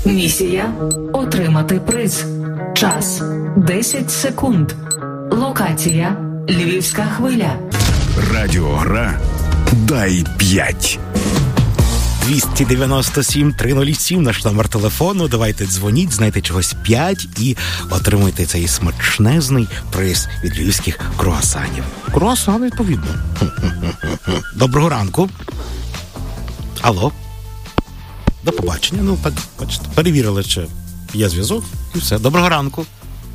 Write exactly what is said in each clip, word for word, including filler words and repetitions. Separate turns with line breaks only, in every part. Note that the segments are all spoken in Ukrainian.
Місія – отримати приз. Час – десять секунд. Локація – Львівська хвиля.
Радіогра «Дай п'ять».
двісті дев'яносто сім триста сім наш номер телефону. Давайте дзвоніть, знайте чогось п'ять і отримуйте цей смачнезний приз від львівських круасанів. Круасан, відповідно. Доброго ранку. Алло. До побачення. Ну, так, бачите, перевірили, чи є зв'язок, і все. Доброго ранку.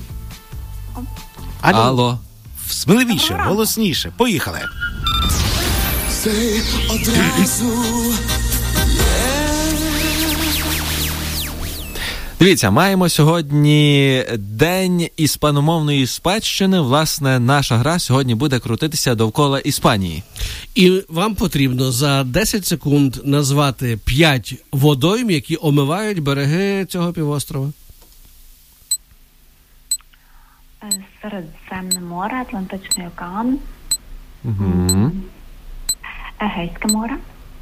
Алло.
Алло.
Сміливіше, голосніше. Поїхали.
Цей одразу.
Дивіться, маємо сьогодні день іспаномовної спадщини. Власне, наша гра сьогодні буде крутитися довкола Іспанії.
І вам потрібно за десять секунд назвати п'ять водойм, які омивають береги цього півострова.
Середземне море, Атлантичний океан,
Угу.
Егейське море.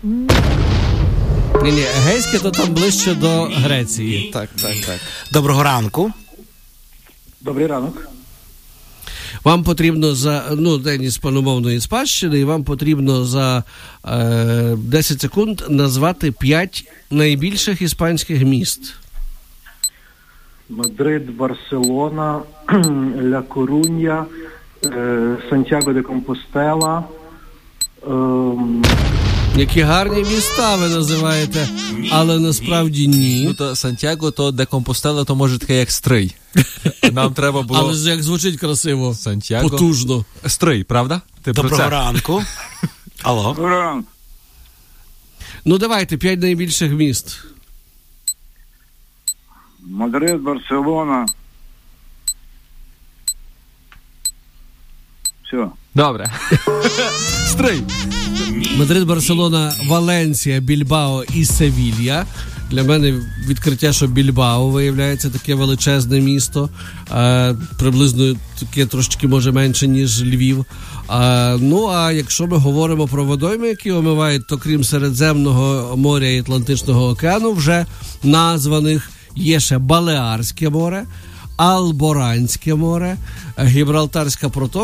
Ні-ні, Егейське то там ближче до Греції.
Так, так, так.
Доброго ранку.
Добрий ранок.
Вам потрібно за, ну, день іспаномовної спадщини, і вам потрібно за е, десять секунд назвати п'ять найбільших іспанських міст.
Мадрид, Барселона, Ля Корунья, е, Сантьяго де Компостела. Е,
Які гарні міста ви називаєте, але насправді ні.
Ну, то Сантьяго, то де Компостела, то може таке як Стрий. Нам треба було...
Але ж як звучить красиво.
Сантьяго.
Потужно.
Стрий, правда? Ти про
Доброго
це?
ранку. Алло.
Ну давайте, п'ять найбільших міст.
Мадрид, Барселона. Все.
Добре. Стрий.
Мадрид, Барселона, Валенсія, Більбао і Севілья. Для мене відкриття, що Більбао виявляється таке величезне місто, а, приблизно таке трошечки може менше, ніж Львів. А, ну, а якщо ми говоримо про водойми, які омивають, то крім Середземного моря і Атлантичного океану, вже названих є ще Балеарське море, Алборанське море, Гібралтарська протока,